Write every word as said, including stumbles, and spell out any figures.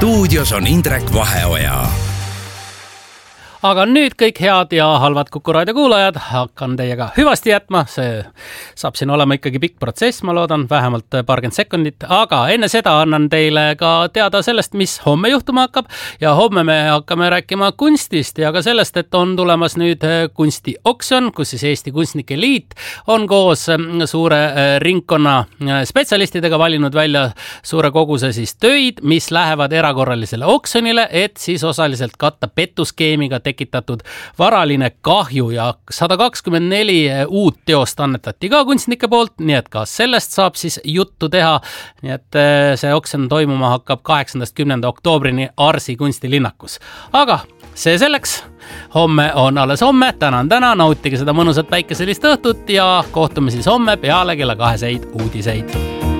stuudios on Indrek Vaheoja. Aga nüüd kõik head ja halvad Kuku Raadio kuulajad, hakkan teiega hüvasti jätma, see saab siin olema ikkagi pikk protsess, ma loodan, vähemalt paarkümmend sekundit, aga enne seda annan teile ka teada sellest, mis homme juhtuma hakkab ja homme me hakkame rääkima kunstist ja ka sellest, et on tulemas nüüd kunstioksjon, kus siis Eesti Kunstnike Liit on koos suure ringkonna spetsialistidega valinud välja suure koguse siis töid, mis lähevad erakorralisele oksjonile, et siis osaliselt katta petuskeemiga tekitatud varaline kahju ja sada kakskümmend neli uut teost annetati ka kunstnike poolt, nii et ka sellest saab siis juttu teha. Nii et see oksjon toimuma hakkab kaheksandast kümnenda oktoobrini Arsi kunstilinnakus. Aga see selleks, homme on alles homme, tänan täna, nautige seda mõnusat päikeselist õhtut ja kohtume siis homme peale kella kaheseid uudiseid.